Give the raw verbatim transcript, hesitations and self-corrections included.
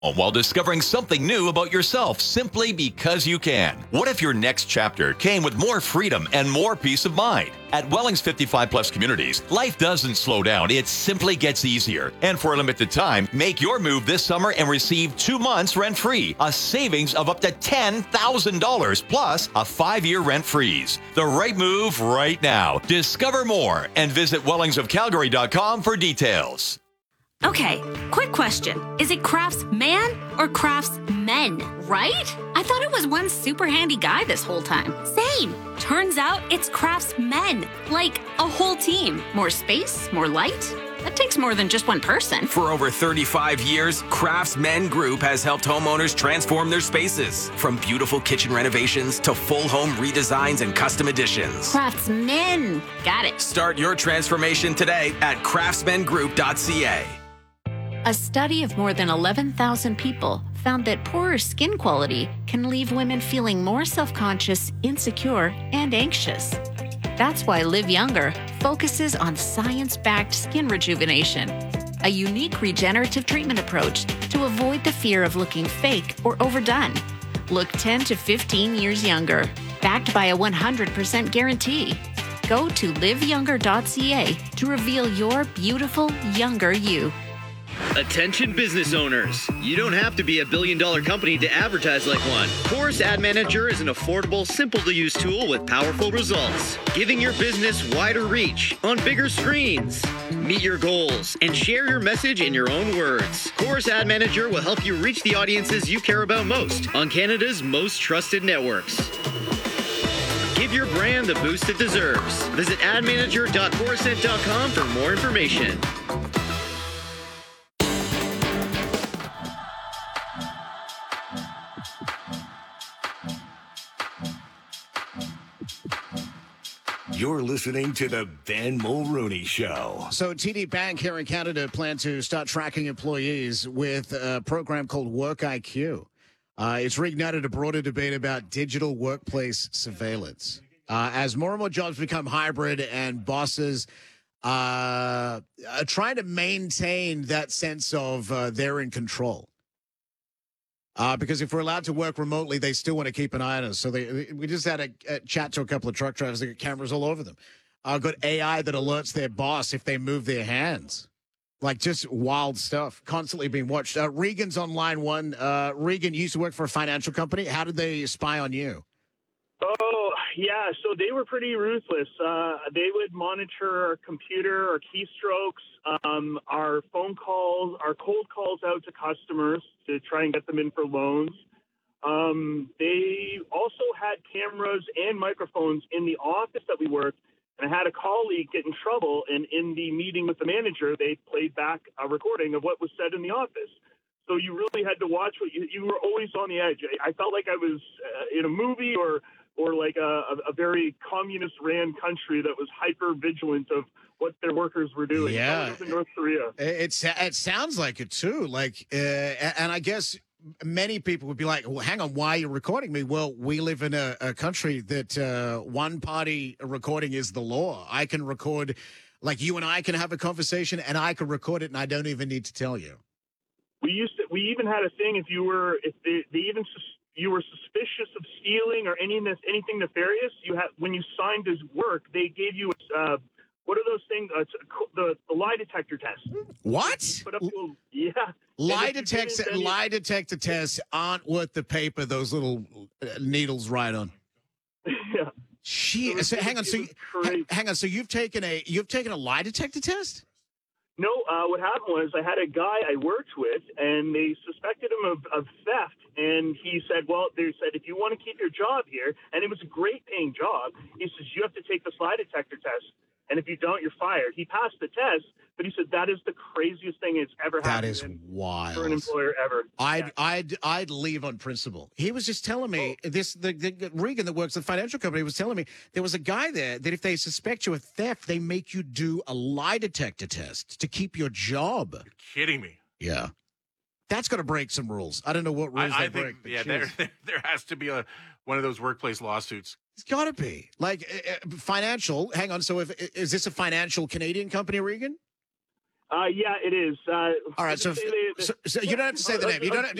while discovering something new about yourself simply because you can. What if your next chapter came with more freedom and more peace of mind? At Welling's fifty-five plus communities, life doesn't slow down, it simply gets easier. And for a limited time, make your move this summer and receive two months rent-free, a savings of up to ten thousand dollars, plus a five-year rent freeze. The right move right now. Discover more and visit wellings of calgary dot com for details. Okay, quick question. Is it craftsman or craftsmen, right? I thought it was one super handy guy this whole time. Same. Turns out it's craftsmen, like a whole team. More space, more light. That takes more than just one person. For over thirty-five years, Craftsmen Group has helped homeowners transform their spaces. From beautiful kitchen renovations to full home redesigns and custom additions. Craftsmen. Got it. Start your transformation today at craftsman group dot c a. A study of more than eleven thousand people found that poorer skin quality can leave women feeling more self-conscious, insecure, and anxious. That's why Live Younger focuses on science-backed skin rejuvenation, a unique regenerative treatment approach to avoid the fear of looking fake or overdone. Look ten to fifteen years younger, backed by a one hundred percent guarantee. Go to live younger dot c a to reveal your beautiful, younger you. Attention business owners. You don't have to be a billion dollar company to advertise like one. Chorus Ad Manager is an affordable, simple to use tool with powerful results, giving your business wider reach on bigger screens. Meet your goals and share your message in your own words. Chorus Ad Manager will help you reach the audiences you care about most on Canada's most trusted networks. Give your brand the boost it deserves. Visit ad manager dot corusent dot com for more information. You're listening to the Ben Mulrooney Show. So T D Bank here in Canada plan to start tracking employees with a program called Work I Q. Uh, it's reignited a broader debate about digital workplace surveillance. Uh, as more and more jobs become hybrid and bosses uh, are trying to maintain that sense of uh, they're in control. Uh, because if we're allowed to work remotely, they still want to keep an eye on us. So they, we just had a, a chat to a couple of truck drivers. They got cameras all over them. Uh, got A I that alerts their boss if they move their hands. Like just wild stuff, constantly being watched. Uh, Regan's on line one. Uh, Regan used to work for a financial company. How did they spy on you? Oh, yeah. So they were pretty ruthless. Uh, they would monitor our computer, our keystrokes, um, our phone calls, our cold calls out to customers to try and get them in for loans. Um, they also had cameras and microphones in the office that we worked. And I had a colleague get in trouble, and in the meeting with the manager, they played back a recording of what was said in the office. So you really had to watch what you, you were always on the edge. I, I felt like I was uh, in a movie or or like a, a very communist-ran country that was hyper-vigilant of what their workers were doing. Yeah. I was in North Korea. It's, it sounds like it, too. Like, uh, and I guess many people would be like, well, hang on, why are you recording me? Well, we live in a, a country that uh, one-party recording is the law. I can record, like you and I can have a conversation, and I can record it, and I don't even need to tell you. We used to, we even had a thing if you were, if they, they even you were suspicious of stealing or any anything nefarious, you had when you signed his work, they gave you uh, what are those things? Uh, the the lie detector test. What? Put up to, yeah. Lie detector lie detector tests aren't worth the paper those little needles write on. Yeah. Gee, so, hang on. So you, hang on. So you've taken a you've taken a lie detector test? No, uh, what happened was I had a guy I worked with, and they suspected him of, of theft. And he said, well, they said, if you want to keep your job here, and it was a great-paying job, he says, you have to take this lie detector test. And if you don't, you're fired. He passed the test, but he said that is the craziest thing that's ever happened. That is wild for an employer ever. I'd yeah. I'd I'd leave on principle. He was just telling me oh. this. The, the Regan that works at the financial company was telling me there was a guy there that if they suspect you of theft, they make you do a lie detector test to keep your job. You're kidding me? Yeah, that's going to break some rules. I don't know what rules I, they I break. Think, yeah, there, there there has to be a one of those workplace lawsuits. It's got to be like uh, financial. Hang on. So, if is this a financial Canadian company, Regan? Uh, yeah, it is. Uh, All right, so, they- they- so, so you don't have to say the name. You don't.